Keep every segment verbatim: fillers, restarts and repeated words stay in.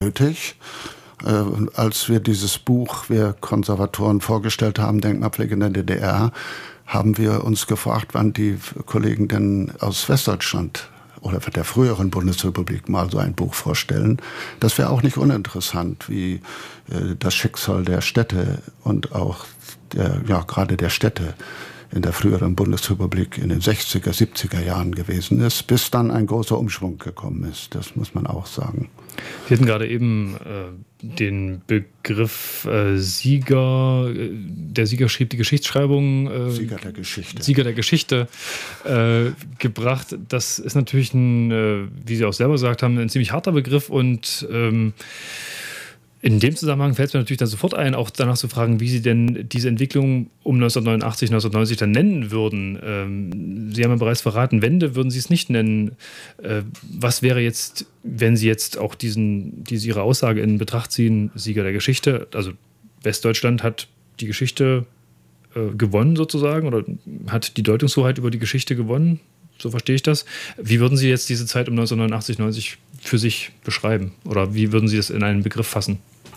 nötig. Äh, als wir dieses Buch, wir Konservatoren, vorgestellt haben, Denkmalpflege in der D D R, haben wir uns gefragt, wann die Kollegen denn aus Westdeutschland oder der früheren Bundesrepublik mal so ein Buch vorstellen. Das wäre auch nicht uninteressant, wie äh, das Schicksal der Städte und auch der, ja, gerade der Städte in der früheren Bundesrepublik in den sechziger, siebziger Jahren gewesen ist, bis dann ein großer Umschwung gekommen ist. Das muss man auch sagen. Sie hatten gerade eben äh, den Begriff äh, Sieger, äh, der Sieger schrieb die Geschichtsschreibung, äh, Sieger der Geschichte, Sieger der Geschichte äh, gebracht. Das ist natürlich ein, äh, wie Sie auch selber gesagt haben, ein ziemlich harter Begriff und ähm, in dem Zusammenhang fällt es mir natürlich dann sofort ein, auch danach zu fragen, wie Sie denn diese Entwicklung um neunzehnhundertneunundachtzig, neunzehnhundertneunzig dann nennen würden. Ähm, Sie haben ja bereits verraten, Wende würden Sie es nicht nennen. Äh, was wäre jetzt, wenn Sie jetzt auch diesen, diese Ihre Aussage in Betracht ziehen, Sieger der Geschichte, also Westdeutschland hat die Geschichte äh, gewonnen sozusagen oder hat die Deutungshoheit über die Geschichte gewonnen? So verstehe ich das. Wie würden Sie jetzt diese Zeit um neunzehnhundertneunundachtzig, neunzig für sich beschreiben? Oder wie würden Sie das in einen Begriff fassen?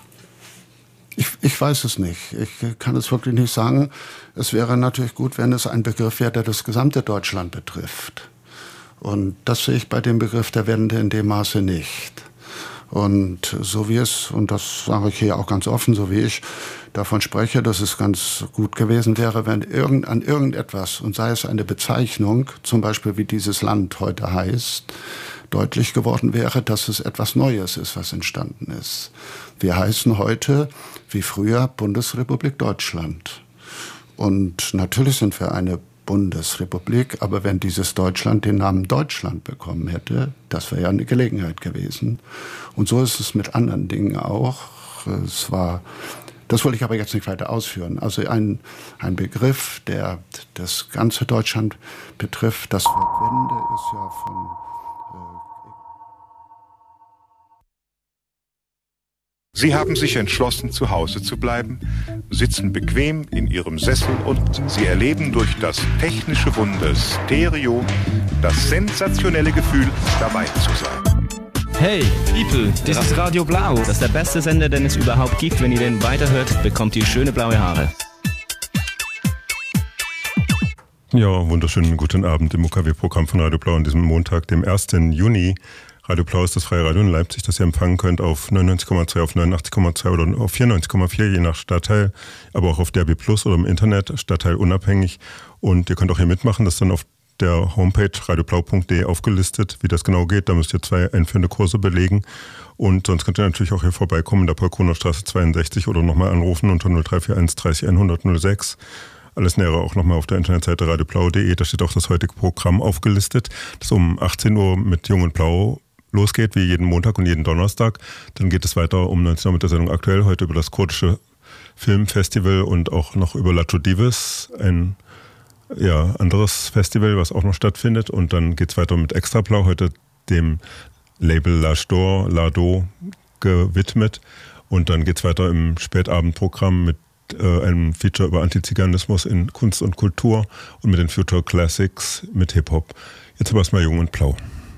Ich, ich weiß es nicht. Ich kann es wirklich nicht sagen. Es wäre natürlich gut, wenn es ein Begriff wäre, der das gesamte Deutschland betrifft. Und das sehe ich bei dem Begriff der Wende in dem Maße nicht. Und so wie es, und das sage ich hier auch ganz offen, so wie ich davon spreche, dass es ganz gut gewesen wäre, wenn irgend, an irgendetwas, und sei es eine Bezeichnung, zum Beispiel wie dieses Land heute heißt, deutlich geworden wäre, dass es etwas Neues ist, was entstanden ist. Wir heißen heute, wie früher, Bundesrepublik Deutschland. Und natürlich sind wir eine Bundesrepublik, aber wenn dieses Deutschland den Namen Deutschland bekommen hätte, das wäre ja eine Gelegenheit gewesen. Und so ist es mit anderen Dingen auch. Es war, das wollte ich aber jetzt nicht weiter ausführen. Also ein, ein Begriff, der das ganze Deutschland betrifft, das Wort Wende ist ja von... Sie haben sich entschlossen, zu Hause zu bleiben, sitzen bequem in Ihrem Sessel und Sie erleben durch das technische Wunder Stereo das sensationelle Gefühl, dabei zu sein. Hey, People, das ist Radio Blau. Das ist der beste Sender, den es überhaupt gibt. Wenn ihr den weiterhört, bekommt ihr schöne blaue Haare. Ja, wunderschönen guten Abend im U K W-Programm von Radio Blau an diesem Montag, dem ersten Juni. Radio Blau ist das freie Radio in Leipzig, das ihr empfangen könnt auf neunundneunzig Komma zwei, auf neunundachtzig Komma zwei oder auf vierundneunzig Komma vier, je nach Stadtteil, aber auch auf D A B Plus oder im Internet, Stadtteil unabhängig. Und ihr könnt auch hier mitmachen, das ist dann auf der Homepage radioblau punkt de aufgelistet, wie das genau geht. Da müsst ihr zwei einführende Kurse belegen. Und sonst könnt ihr natürlich auch hier vorbeikommen, in der Polkoner Straße zweiundsechzig oder nochmal anrufen unter null drei vier eins dreißig hundert null sechs. Alles Nähere auch nochmal auf der Internetseite radioblau punkt de. Da steht auch das heutige Programm aufgelistet, das um achtzehn Uhr mit Jung und Blau losgeht, wie jeden Montag und jeden Donnerstag. Dann geht es weiter um neunzehn Uhr mit der Sendung Aktuell, heute über das kurdische Filmfestival und auch noch über Lacho Divis, ein ja, anderes Festival, was auch noch stattfindet. Und dann geht es weiter mit Extra Blau, heute dem Label La Stor, Lado gewidmet. Und dann geht es weiter im Spätabendprogramm mit äh, einem Feature über Antiziganismus in Kunst und Kultur und mit den Future Classics mit Hip-Hop. Jetzt aber erstmal Jung und Blau.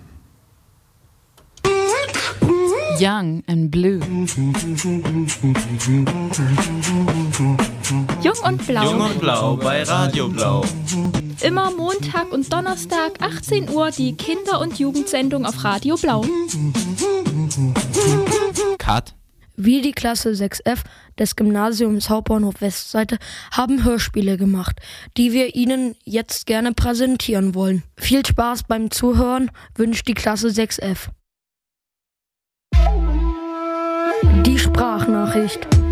Young and Blue. Jung und Blau. Jung und Blau bei Radio Blau. Immer Montag und Donnerstag, achtzehn Uhr, die Kinder- und Jugendsendung auf Radio Blau. Cut. Wir, die Klasse sechs F des Gymnasiums Hauptbahnhof Westseite, haben Hörspiele gemacht, die wir Ihnen jetzt gerne präsentieren wollen. Viel Spaß beim Zuhören wünscht die Klasse sechs F. Die Sprachnachricht.